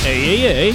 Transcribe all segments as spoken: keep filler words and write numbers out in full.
Ey, ey, ey.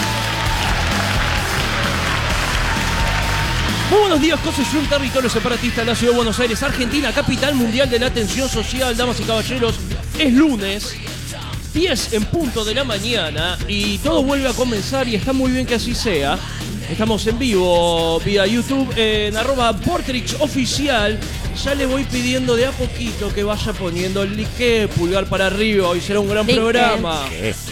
Muy buenos días, José Jun, territorio separatista de la Ciudad de Buenos Aires, Argentina, capital mundial de la atención social. Damas y caballeros, es lunes, diez en punto de la mañana y todo vuelve a comenzar y está muy bien que así sea. Estamos en vivo vía YouTube en arroba Vortrix Oficial. Ya le voy pidiendo de a poquito que vaya poniendo el like, pulgar para arriba. Hoy será un gran like. programa.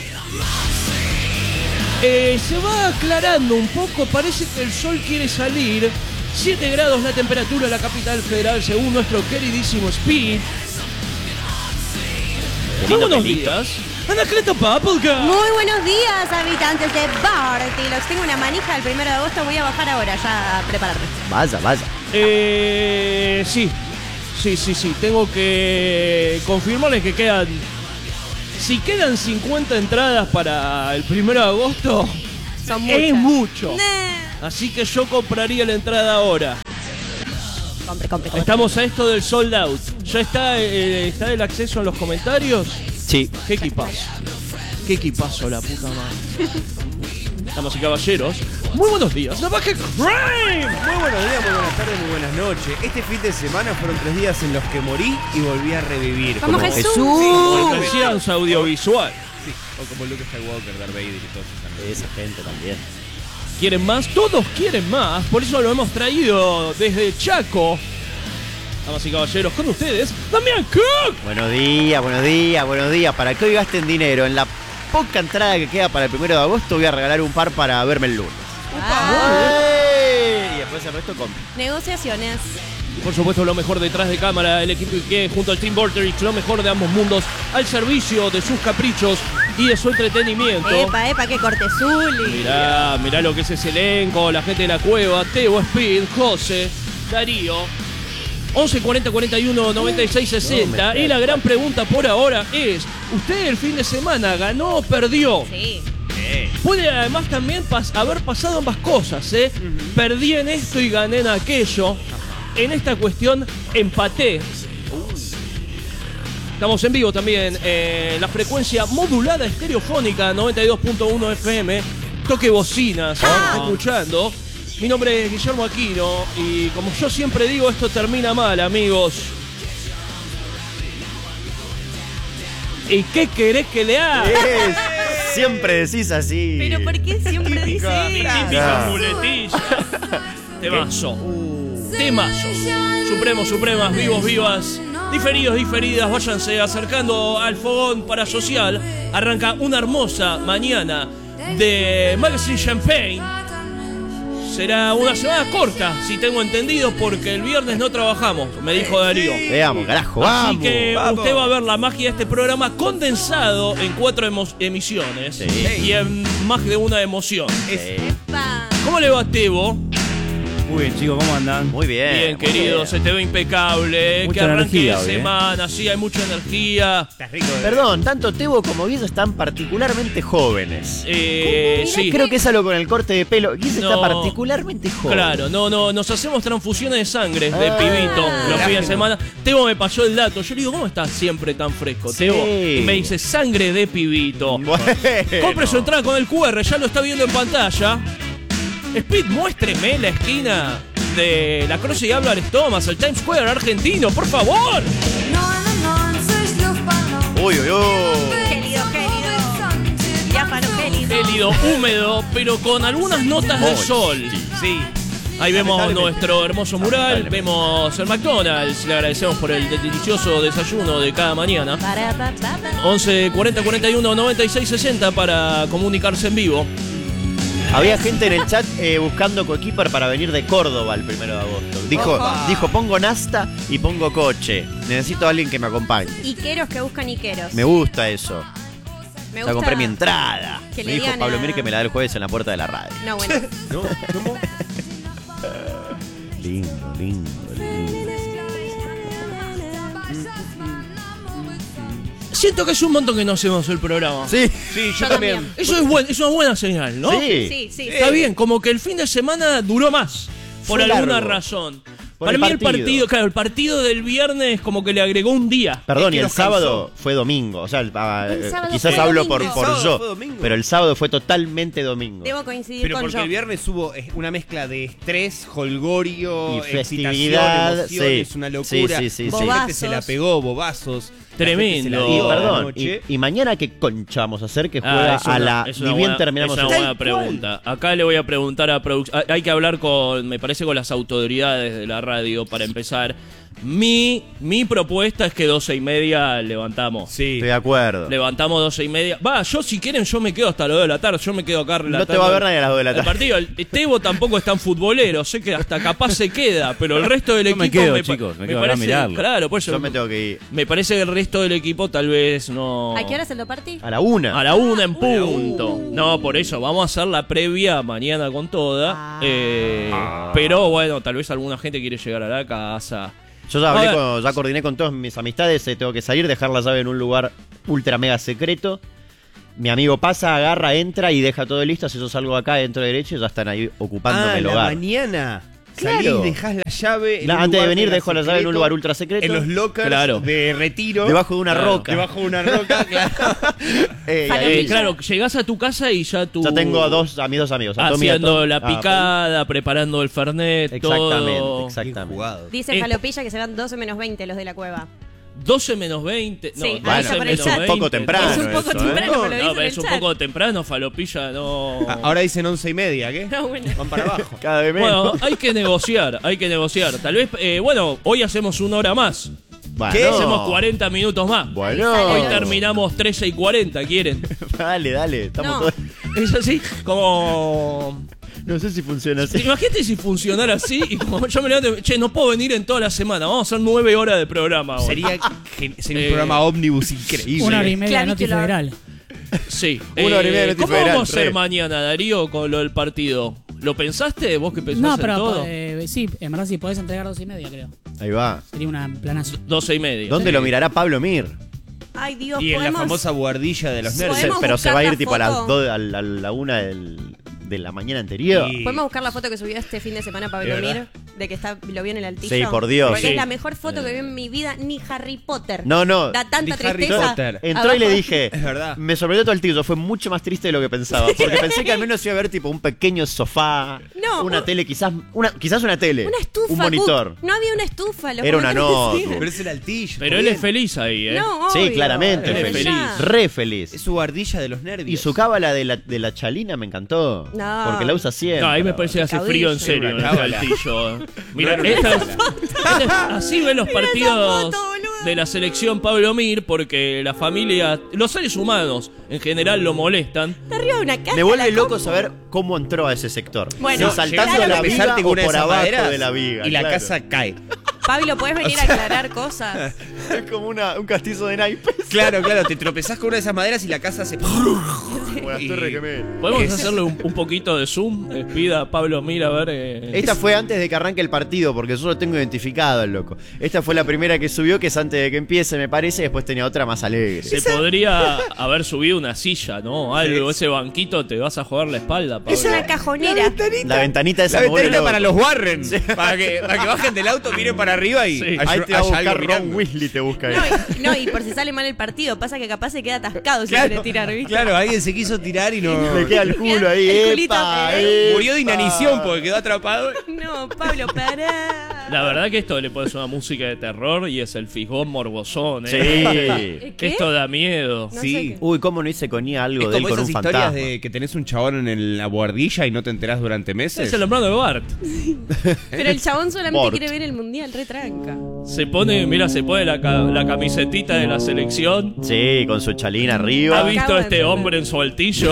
Eh, se va aclarando un poco, parece que el sol quiere salir. siete grados la temperatura en la capital federal según nuestro queridísimo Speed. Muy buenos días. Anacleto Papelka. Muy buenos días, habitantes de Bartilos. Tengo una manija el primero de agosto, voy a bajar ahora ya a prepararme. Vaya, vaya. Eh, sí, sí, sí, sí. Tengo que confirmarles que quedan... Si quedan cincuenta entradas para el primero de agosto, son muchas. Es mucho. Nah. Así que yo compraría la entrada ahora. Compre, compre, compre. Estamos a esto del sold out. ¿Ya está, eh, está el acceso en los comentarios? Sí. ¿Qué equipazo? ¿Qué equipazo, la puta madre? Damas y caballeros, muy buenos días. ¡La Baja Crime! Muy buenos días, muy buenas tardes, muy buenas noches. Este fin de semana fueron tres días en los que morí y volví a revivir. Como Jesús. Como el Mesías audiovisual. Sí, o como Luke Skywalker, Darth Vader y todos esos. Esa gente también. ¿Quieren más? Todos quieren más. Por eso lo hemos traído desde Chaco. Damas y caballeros, con ustedes, Damián Cook. Buenos días, buenos días, buenos días. Para que hoy gasten dinero en la poca entrada que queda para el primero de agosto, voy a regalar un par para verme el lunes. Ah. Y después el resto compro. Negociaciones. Por supuesto, lo mejor detrás de cámara, el equipo que junto al Team Vortrix, lo mejor de ambos mundos, al servicio de sus caprichos y de su entretenimiento. Epa, epa, qué cortezuli. Mirá, mirá lo que es ese elenco, la gente de la cueva, Teo, Speed, José, Darío. once cuarenta cuarenta y uno noventa y seis sesenta. No, y la gran pregunta por ahora es: ¿usted el fin de semana ganó o perdió? Sí. Eh. Puede además también pas- haber pasado ambas cosas, ¿eh? Uh-huh. Perdí en esto y gané en aquello. En esta cuestión empaté. Estamos en vivo también en eh, la frecuencia modulada estereofónica noventa y dos punto uno F M. Toque bocinas, ah. ¿eh? Escuchando. Mi nombre es Guillermo Aquino y como yo siempre digo, esto termina mal, amigos. ¿Y qué querés que le haga? Es, siempre decís así. ¿Pero por qué siempre decís Típica Ah. muletilla. Temazo. Temazo. Supremos, supremas, vivos, vivas, diferidos, diferidas, váyanse acercando al fogón parasocial. Arranca una hermosa mañana de Magazine Champagne. Será una semana corta, si tengo entendido, porque el viernes no trabajamos, me dijo Darío. Veamos, carajo, Así vamos. que vamos. usted va a ver la magia de este programa condensado en cuatro emo- emisiones Sí. y en más de una emoción. Sí. Pa. ¿Cómo le va, Tebo? Muy bien, chicos, ¿cómo andan? Muy bien. Bien, muy querido, bien. se te ve impecable. Mucha que arranque energía de hoy, ¿eh? semana, sí, hay mucha energía. Estás rico de... Perdón, tanto Tebo como Guido están particularmente jóvenes. Eh, Mirá, sí. creo que es algo con el corte de pelo. Guido No. está particularmente joven. Claro, no, no, nos hacemos transfusiones de sangre de Ah. pibito los fines de Gráfico. semana. Tebo me pasó el dato. Yo le digo, ¿cómo estás siempre tan fresco, Sí. Tebo? Y me dice, sangre de pibito. Bueno. Compre su entrada con el Q R, ya lo está viendo en pantalla. Speed, muéstreme la esquina de la Croce y Álvarez Thomas, el Times Square argentino, por favor. Uy, uy, uy. Gélido, gélido. Diáfano, gélido. Gélido, húmedo, pero con algunas notas del Muy, sol. Sí. Ahí vemos Lamentablemente. nuestro hermoso mural, vemos el McDonald's, le agradecemos por el delicioso desayuno de cada mañana. Para, pa, pa, pa. once cuarenta cuarenta y uno noventa y seis sesenta para comunicarse en vivo. Había gente en el chat eh, buscando coequiper para venir de Córdoba el primero de agosto. Dijo, Opa. dijo pongo Nasta y pongo coche. Necesito a alguien que me acompañe. Iqueros que buscan Iqueros. Me gusta eso. Me Ya compré mi entrada. que Me le dijo digan Pablo a- Mir que me la da el jueves en la puerta de la radio. No, bueno. ¿No? ¿Cómo? Lindo, lindo, lindo. Siento que es un montón que no hacemos el programa. Sí. Sí, yo Yo también. también. Eso es, buen, es una buena señal, ¿no? Sí. Sí, sí. Está bien, como que el fin de semana duró más. Por Fue alguna largo. razón. Por Para el mí el partido. partido, claro, el partido del viernes como que le agregó un día. Perdón, Es que y el nos sábado cansó. fue domingo. O sea, el- ah, El eh, sábado quizás fue hablo domingo. por, El por sábado yo, fue domingo. pero el sábado fue totalmente domingo. Debo coincidir Pero con porque yo. el viernes hubo eh, una mezcla de estrés, holgorio, Y excitación, festividad, emociones, sí. una locura. Sí, sí, sí, La sí. gente se la Bobazos. pegó, bobazos. La gente Tremendo. se la Y, dio a la perdón, noche. y, y mañana qué concha vamos a hacer que Ah, juega es una- a la. es Ni una bien buena- terminamos es una el- buena pregunta. Acá le voy a preguntar a producción. Hay que hablar con, me parece, con las autoridades de la radio para empezar. Mi, mi propuesta es que doce y media levantamos. Sí. Estoy de acuerdo. Levantamos doce y media. Va, yo si quieren yo me quedo hasta las dos de la tarde. Yo me quedo acá relatando. No te va a ver nadie a las dos de la el tarde. partido. El Tebo tampoco es tan futbolero. Sé que hasta capaz se queda. Pero el resto del Yo equipo me quedo, pa- chicos, me quedo acá a parece, mirarlo. claro, por eso Yo me tengo que ir me parece que el resto del equipo tal vez no. ¿A qué hora es el party? a la una. A la una en punto. No, por eso, vamos a hacer la previa mañana con toda. Ah. Eh, Pero bueno, tal vez alguna gente quiere llegar a la casa. Yo ya, hablé A ver. con- ya coordiné con todas mis amistades, eh, tengo que salir, dejar la llave en un lugar ultra mega secreto. Mi amigo pasa, agarra, entra y deja todo listo. Si yo salgo acá, dentro derecho, ya están ahí ocupándome Ah, el la hogar. mañana. Claro. Salís, dejás la llave. en La- un antes de lugar venir, mega dejo la llave en un secreto, lugar ultra secreto. En los lockers Claro. de retiro. Debajo de una Claro. roca. Debajo de una roca, claro. Eh, y Para ahí Eh, mí- claro, llegás a tu casa y ya tú. ya tengo a dos, a mis dos amigos. a Tommy y a Haciendo Tom. la Ah, picada, preparando el fernet, Exactamente, todo. Bien exactamente. jugado. Dice Eh, Falopilla que serán doce menos veinte los de la cueva. doce menos veinte. No, Sí, ahí Bueno, está por el es un chat. poco temprano. Es un poco eso, ¿eh? temprano, No, pero lo dice no, en el es un chat. poco temprano, Falopilla, no. Ah, ahora dicen once y media, ¿qué? No, bueno. Van para abajo. Cada vez menos. Bueno, hay que negociar, hay que negociar. Tal vez, eh, bueno, hoy hacemos una hora más. Bueno. ¿Qué? Hacemos cuarenta minutos más. Bueno. Hoy terminamos trece y cuarenta, ¿quieren? Dale, dale. Estamos No. todos- Es así, como... No sé si funciona así. Imagínate si funcionara así y como yo me levanto, che, no puedo venir en toda la semana, vamos a hacer nueve horas de programa hoy. Sería, gen- sería un Eh, programa ómnibus increíble. Una hora y media de Noti Clavículo. Federal. Sí. Una hora y media de Noti ¿Cómo Federal, vamos a hacer re. mañana, Darío, con lo del partido? ¿Lo pensaste? ¿Vos que pensás No, en pero todo? eh, sí, en verdad sí, podés entregar dos y media, creo. Ahí va. Sería una planazo. Doce y media. ¿Dónde lo mirará Pablo Mir? Ay, Dios, Y en la podemos... famosa buhardilla de los Sí. nerds. ¿Podemos Pero se buscar va a ir la tipo a las foto? dos, a la, a la una del, de la mañana anterior. Y- ¿Podemos buscar la foto que subió este fin de semana Pablo ¿De Mir? verdad? De que está, lo vio en el altillo. Sí, por Dios. Porque Sí. es la mejor foto que vi en mi vida, ni Harry Potter. No, no. Da tanta Ni Harry tristeza. Potter. Entró y le Abajo. dije, Es verdad. me sorprendió todo el título, fue mucho más triste de lo que pensaba. Porque pensé que al menos iba a haber tipo un pequeño sofá, No, una un- tele, quizás una, quizás una tele, Una estufa. un monitor. Cook. No había una estufa. Lo Era una único que notebook. decía. Pero es el altillo. Pero está él bien. es feliz ahí, ¿eh? No, Sí, obvio. claramente, Él es feliz. feliz. Re feliz. Es su buhardilla de los nervios. Y su cábala de la, de la chalina me encantó. No. Porque la usa siempre. No, ahí me parece que hace Caudillo. frío en serio en Una el cábala. altillo. Mira, No era esta una es- esta es- así ven los Mira esa partidos foto, boludo. de la selección Pablo Mir, porque la familia, los seres humanos en general lo molestan. Está arriba de una caja. Me vuelve la loco compu. saber cómo entró a ese sector. Bueno, si saltando claro, la pero viga Besarte con o una de por esas abajo maderas de la viga. y la claro. casa cae. Pablo, ¿puedes venir a aclarar cosas? Es como una, un castizo de naipes. Claro, claro, te tropezás con una de esas maderas y la casa se... Buenas Y- torres gemelas. ¿Podemos Es- hacerle un, un poquito de zoom? Eh, Pida a Pablo Mir a ver. eh, Esta fue antes de que arranque el partido, porque yo lo tengo identificado el loco. Esta fue la primera que subió, que es antes de que empiece, me parece, y después tenía otra más alegre. Se podría haber subido una silla, ¿no? Algo, ese banquito te vas a jugar la espalda, Pablo. Es una cajonera. La ventanita esa La me vuelve ventanita loco. para los Warren. Para, que, para que bajen del auto, miren para arriba y Sí. hay, Ahí te va a hay buscar algo Ron mirando. Weasley, te busca ahí. No y, no, y por si sale mal el partido, pasa que capaz se queda atascado si Claro, quiere tirar, ¿viste? claro, alguien se quiso tirar y no... Le queda el culo ahí, El culito, epa, eh. Murió de epa. inanición porque quedó atrapado. No, Pablo, pará. La verdad que esto le pones una música de terror y es el fijón morbosón, ¿eh? Sí. ¿Qué? Esto da miedo. No Sí. sé qué. Uy, cómo no hice conía algo Es de él como con esas un historias fantasma. de que tenés un chabón en el- la buhardilla y no te enterás durante meses. Es el hermano de Bart. Pero el chabón solamente Bort. quiere ver el mundial, retranca. Se pone, mira, se pone la, ca- la camisetita de la selección. Sí, con su chalina ¿Ha arriba. vi- visto Acabo a de este entender. hombre en su altillo?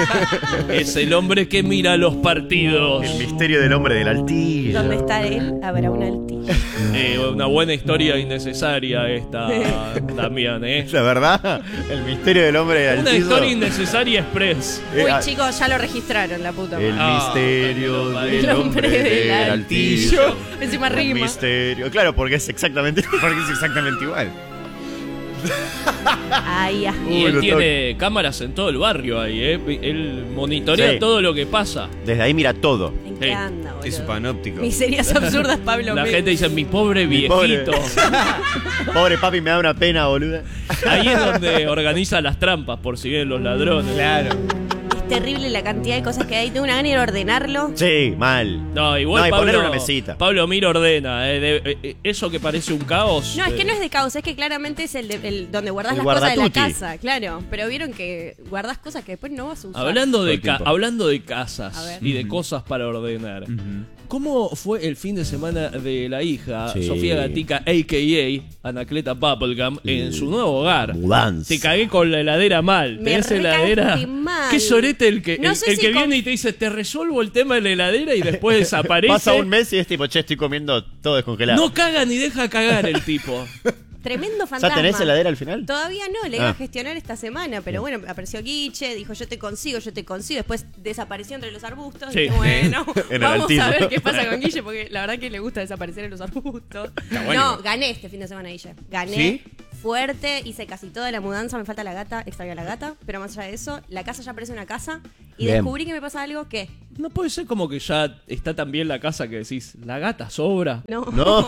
Es el hombre que mira los partidos. El misterio del hombre del altillo. Donde está él, habrá un altillo. Eh, una buena historia innecesaria esta, Damián, ¿eh? La verdad, el misterio del hombre del Una altillo. historia innecesaria express. Eh, Uy, ah, chicos, ya lo registraron, la puta El madre. misterio Ah, del el hombre hombre del del altillo. Encima El rima. misterio. Claro, porque es exactamente. Porque es exactamente igual. Ay, ya. Y Uy, él lo tiene cámaras en todo el barrio ahí, ¿eh? Él monitorea Sí. todo lo que pasa. Desde ahí mira todo. ¿En qué Sí. anda, boludo? Es su panóptico. Miserias absurdas, Pablo. La me- gente dice, mi pobre Mi pobre. viejito. Pobre papi, me da una pena, boluda. Ahí es donde organiza las trampas por si vienen los ladrones. Claro. Es terrible la cantidad de cosas que hay. Tengo una gana de ir a ordenarlo. Sí, mal. No, igual No, y Pablo, poner una mesita. Pablo Mir ordena. eh, de- eh, eso que parece un caos. No, es que eh, no es de caos, es que claramente es el, de- el donde guardás El las cosas de la guardatuti. casa, claro. Pero vieron que guardás cosas que después no vas a usar. Hablando Todo de, el ca- tiempo. hablando de A casas ver. y de cosas para ordenar. ¿Cómo fue el fin de semana de la hija, Sí. Sofía Gatica, a k a. Anacleta Bubblegum, en su nuevo hogar? Mudanza. Te cagué con la heladera mal. Me ¿Tenés recagaste heladera? mal. Qué sorete el que, No el, sé el si que con- viene y te dice, te resuelvo el tema de la heladera y después desaparece. Pasa un mes y es tipo, che, estoy comiendo todo descongelado. No caga ni deja cagar el tipo. Tremendo fantasma. ¿Ya tenés heladera al final? Todavía no, le iba Ah. a gestionar esta semana, pero bueno, apareció Guiche, dijo yo te consigo, yo te consigo, después desapareció entre los arbustos. Sí. Y dije, bueno, En el vamos a altismo. ver qué pasa con Guille, porque la verdad que le gusta desaparecer en los arbustos. bueno. No, gané este fin de semana, Guille. Gané ¿Sí? fuerte, hice casi toda la mudanza, me falta la gata, extraño a la gata, pero más allá de eso, la casa ya parece una casa y Bien. descubrí que me pasa algo que No puede ser como que ya está tan bien la casa que decís, la gata sobra. no. No.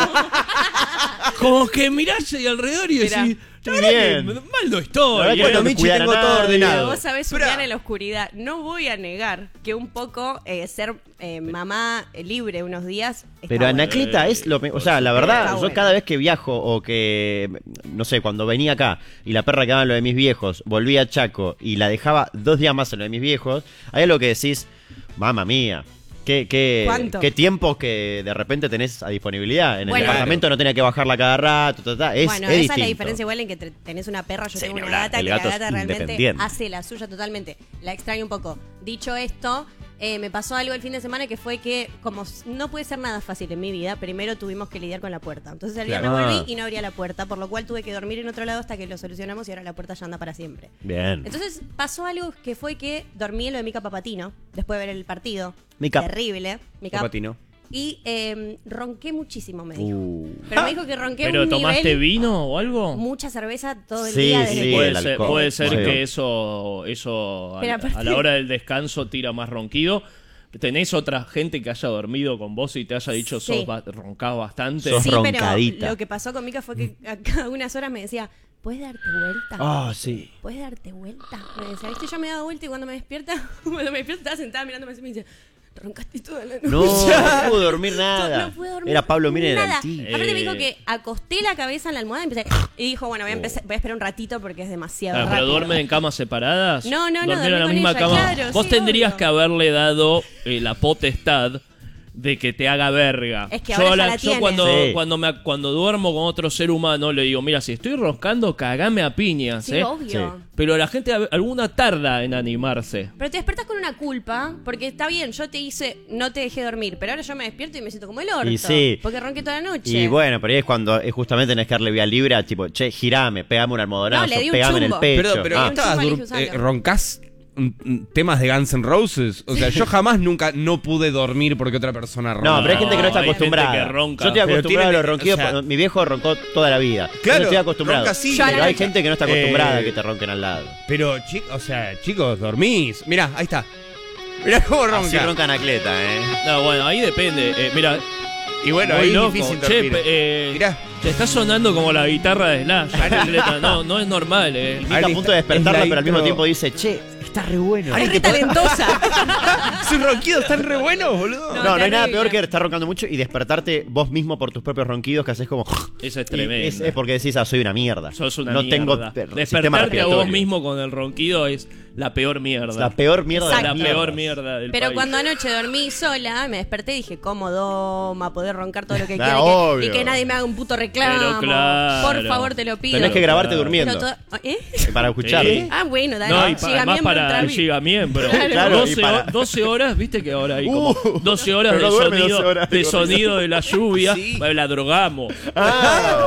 Como que mirás y alrededor y Mirá. decís, Estoy "La verdad bien. que mal no estoy. La verdad que eh". Bueno, no me Michi, cuidan a tengo todo nadie. ordenado. Vos sabés, Pero- Julián, en la oscuridad. No voy a negar que un poco eh, ser eh, mamá libre unos días. está Pero bueno. Anacleta es lo... me- O sea, la Está verdad, yo bueno. cada vez que viajo o que... No sé, cuando venía acá y la perra quedaba en lo de mis viejos, volvía a Chaco y la dejaba dos días más en lo de mis viejos, hay algo que decís, mamma mía... ¿Qué, qué, ¿Cuánto? qué tiempos que de repente tenés a disponibilidad? En Bueno. el departamento no tenía que bajarla cada rato, ta, ta, es, Bueno, es esa distinto. es la diferencia igual en que te- tenés una perra, yo Sí, tengo ni una hablar, gata, el que la gato es gata realmente independiente. hace la suya totalmente. La extraño un poco. Dicho esto, eh, me pasó algo el fin de semana que fue que, como s- no puede ser nada fácil en mi vida, primero tuvimos que lidiar con la puerta. Entonces el día Claro. me volví Ah. y no abría la puerta, por lo cual tuve que dormir en otro lado hasta que lo solucionamos y ahora la puerta ya anda para siempre. Bien. Entonces pasó algo que fue que dormí en lo de Mica Papatino, después de ver el partido. Mica. Terrible. Mica. Papatino. Y eh, ronqué muchísimo, me dijo. Uh. Pero me dijo que ronqué ¿Pero un tomaste nivel, vino o algo? mucha cerveza todo el Sí, día. Desde sí, que- puede el ser, alcohol. puede ser Sí. que eso, eso a, Pero la- aparte- a la hora del descanso tira más ronquido. ¿Tenés otra gente que haya dormido con vos y te haya dicho Sí. sos ba- roncás bastante? Sos Sí, roncadita. pero lo que pasó con Mica fue que a cada unas horas me decía, ¿puedes darte vuelta? Ah, sí. ¿Puedes darte vuelta? Me decía, ¿viste? Yo me daba vuelta y cuando me despierta, cuando me despierta estaba sentada mirándome así y me dice, roncaste toda la noche. No, no pude dormir nada. No pude dormir Era Pablo Mira en el nada. altín. Aparte me Eh. dijo que acosté la cabeza en la almohada y empecé y dijo, bueno, voy a, empezar, voy a esperar un ratito porque es demasiado Ah, ¿Pero rápido. duermen en camas separadas? No, no, no, ¿Dormieron dormí en la con misma ella, cama? claro, Vos sí, tendrías obvio. que haberle dado eh, la potestad de que te haga verga. Es que yo ahora ya la yo tiene. cuando, Sí. cuando, me, cuando duermo con otro ser humano le digo, mira, si estoy roscando, cagame a piñas, Sí, ¿eh? obvio. Sí. Pero la gente a- alguna tarda en animarse. Pero te despertas con una culpa, porque está bien, yo te hice, no te dejé dormir, pero ahora yo me despierto y me siento como el orto. Y sí. Porque ronqué toda la noche. Y bueno, pero ahí es cuando es justamente tenés que darle vía libre a tipo, che, girame, pegame un almodonazo, No, le di un pegame en el chumbo. pecho. Pero, pero Ah. un estabas chumbo, dur- elige usarlo. eh, roncás mm, mm, temas de Guns N' Roses. O sea, yo jamás nunca no pude dormir porque otra persona ronca. No, pero hay gente que no está hay gente acostumbrada. que ronca. Yo estoy Pero acostumbrado a tiene- los ronquidos. o sea- porque mi viejo roncó toda la vida. Claro, Yo estoy acostumbrado. ronca así. Yo a la Pero hay noche- gente que no está acostumbrada Eh, a que te ronquen al lado. Pero, chicos, o sea, chicos, dormís. Mirá, ahí está. Mirá cómo ronca. Así ronca Anacleta, eh. No, bueno, ahí depende. Eh, mira, Y bueno, muy ahí loco. es difícil Che, dormir. pe- eh, Mirá. te está sonando como la guitarra de Slash. Anacleta. No, no es normal, eh. Está Ahí a punto de está- despertarla, es la pero al mismo intro. tiempo dice, che, está re bueno. Es re talentosa. Sus ronquidos están re buenos, boludo. No, no, hay nada terrible. peor que estar roncando mucho y despertarte vos mismo por tus propios ronquidos que haces como... Eso es Y tremendo. Es, es porque decís, ah, soy una mierda. Sos una no mierda. tengo eh, sistema Despertarte a respiratorio. vos mismo con el ronquido es la peor mierda. Es la peor mierda de la Exacto. las peor mierdas. mierda del Pero país. cuando anoche dormí sola, me desperté y dije, ¿cómo doma? Poder roncar todo lo que Ah, quiera y obvio. que, y que nadie me haga un puto reclamo. Pero claro. Por favor, te lo pido. Tenés que grabarte Claro. durmiendo. Pero to- ¿Eh? Para escuchar. Sí. Ah, bueno, dale. No, y pa- Llega además miembro, para entra el bien. llegamiembro. Claro, y doce, para- ho- doce horas, viste que ahora hay como Uh, doce horas pero de no duerme sonido, doce horas de de corrido. sonido de la lluvia. Sí. Bueno, la drogamos. Ah,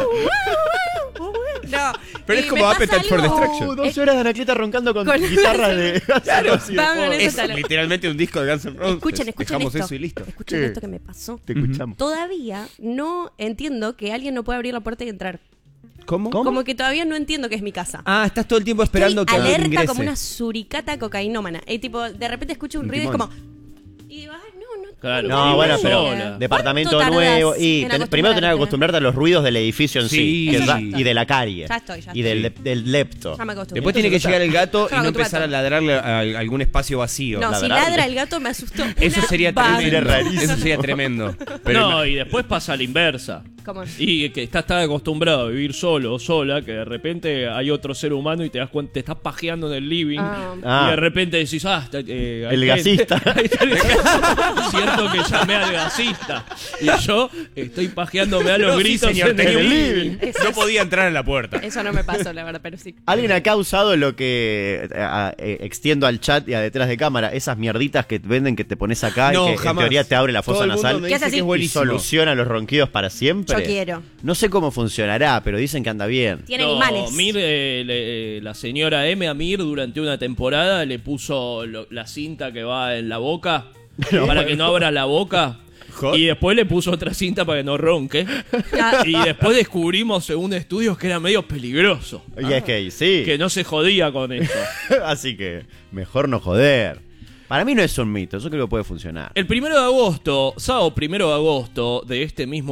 No, Pero y es como me pasa Appetite for algo- Destruction. uh, doce horas de Anacleta roncando con, Con- guitarras de... Claro, sí, Dame una después- de Es esas. literalmente un disco de Guns N' Roses. Escuchen, escuchen Dejamos esto. eso y listo. Escuchen ¿Qué? esto que me pasó. Te escuchamos. Todavía no entiendo que alguien no puede abrir la puerta y entrar. ¿Cómo? Como que todavía no entiendo que es mi casa. Ah, estás todo el tiempo esperando Estoy que alguien alerta ingrese. como una suricata cocainómana. Y tipo, de repente escucho un, Un ruido y es timón. como... Y digo, ay, no, no. Claro. No, bueno, pero sola. departamento ¿Cuánto nuevo. tardás Y en ten- primero tenés que acostumbrarte a los ruidos del edificio en sí, Sí. que Eso da- ya y de la calle. Ya estoy, ya y del, estoy. del lepto. Ya me acostumbré. Después tiene que llegar el gato y No, no tu empezar gato. a ladrarle a a algún espacio vacío. No, si ladrarle. ladra el gato me asustó. Eso una sería banda. tremendo. rarísimo. Eso sería tremendo. Pero no, y después pasa la inversa. ¿Cómo es? Y que estás tan acostumbrado a vivir solo o sola que de repente hay otro ser humano y te das cuenta, te estás pajeando en el living Ah. Ah. y de repente decís, ah, está, eh, hay El gente. gasista. Ahí está el gasista. Cierto que llamé al gasista. Y yo estoy pajeándome a los No, sí, gritos señor, en tenía el un living. Eso no es- podía entrar en la puerta. Eso no me pasó, la verdad, pero sí. Alguien acá ha usado lo que eh, a- eh, extiendo al chat y a detrás de cámara, esas mierditas que venden que te pones acá No, y que jamás. en teoría te abre la Todo fosa el mundo nasal me ¿Qué dice hace que es así? y buenísimo. soluciona los ronquidos para siempre. Yo quiero. No sé cómo funcionará, pero dicen que anda bien. Tiene No, animales. Mir, eh, le- eh, la señora M a Mir durante una temporada le puso lo- la cinta que va en la boca para que no abra la boca. Hot. Y después le puso otra cinta para que no ronque. Ah, Y después descubrimos, según estudios, que era medio peligroso. Y es que sí. Que no se jodía con eso. Así que mejor no joder. Para mí no es un mito, yo creo que puede funcionar. El primero de agosto, sábado primero de agosto de este mismo